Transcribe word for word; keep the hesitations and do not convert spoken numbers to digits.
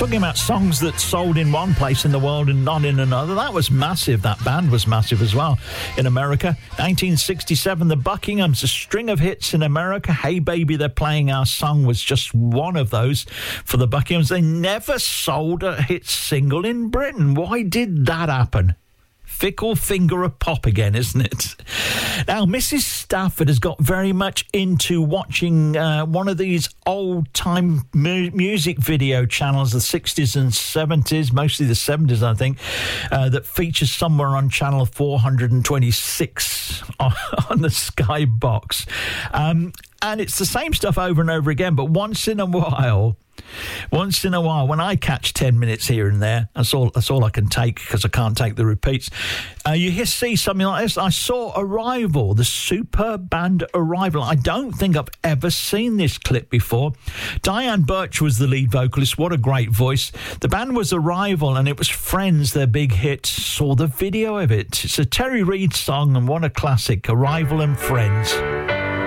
Talking about songs that sold in one place in the world and not in another. That was massive. That band was massive as well in America. nineteen sixty-seven, the Buckinghams, a string of hits in America. Hey Baby, They're Playing Our Song was just one of those for the Buckinghams. They never sold a hit single in Britain. Why did that happen? Fickle finger of pop again, isn't it? Now, Missus Stafford has got very much into watching uh, one of these old-time mu- music video channels, the sixties and seventies, mostly the seventies, I think, uh, that features somewhere on channel four hundred twenty-six on, on the Sky box. Um, and it's the same stuff over and over again, but once in a while... Once in a while, when I catch ten minutes here and there, that's all that's all I can take because I can't take the repeats. Uh, you hear, see something like this. I saw Arrival, the super band Arrival. I don't think I've ever seen this clip before. Diane Birch was the lead vocalist. What a great voice. The band was Arrival, and it was Friends, their big hit. Saw the video of it. It's a Terry Reid song, and what a classic, Arrival and Friends.